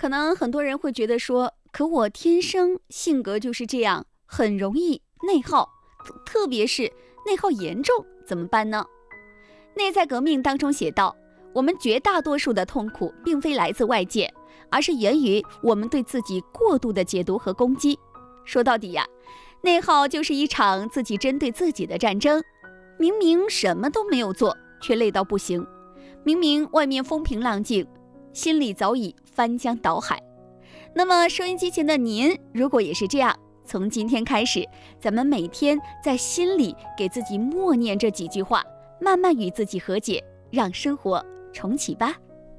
可能很多人会觉得说，可我天生性格就是这样，很容易内耗，特别是内耗严重，怎么办呢？内在革命当中写道，我们绝大多数的痛苦并非来自外界，而是源于我们对自己过度的解读和攻击。说到底呀，内耗就是一场自己针对自己的战争。明明什么都没有做，却累到不行；明明外面风平浪静，心里早已翻江倒海。那么收音机前的您，如果也是这样，从今天开始，咱们每天在心里给自己默念这几句话，慢慢与自己和解，让生活重启吧。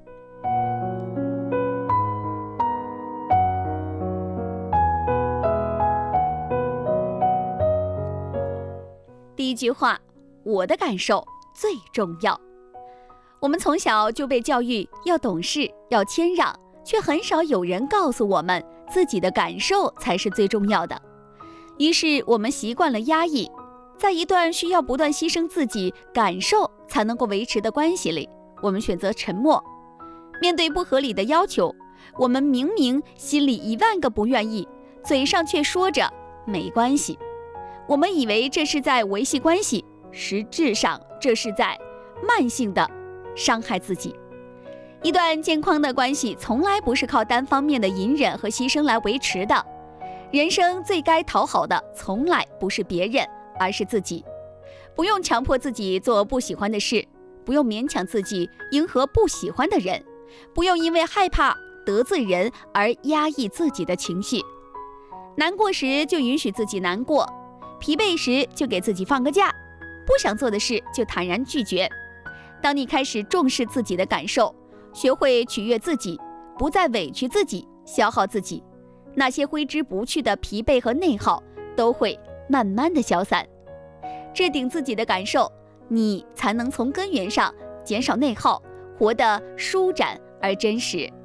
第一句话，我的感受最重要。我们从小就被教育要懂事，要谦让，却很少有人告诉我们自己的感受才是最重要的。于是我们习惯了压抑，在一段需要不断牺牲自己感受才能够维持的关系里，我们选择沉默。面对不合理的要求，我们明明心里10000个不愿意，嘴上却说着没关系。我们以为这是在维系关系，实质上这是在慢性的伤害自己。一段健康的关系从来不是靠单方面的隐忍和牺牲来维持的。人生最该讨好的从来不是别人，而是自己。不用强迫自己做不喜欢的事，不用勉强自己迎合不喜欢的人，不用因为害怕得罪人而压抑自己的情绪。难过时就允许自己难过，疲惫时就给自己放个假，不想做的事就坦然拒绝。当你开始重视自己的感受，学会取悦自己，不再委屈自己、消耗自己，那些挥之不去的疲惫和内耗都会慢慢的消散。置顶自己的感受，你才能从根源上减少内耗，活得舒展而真实。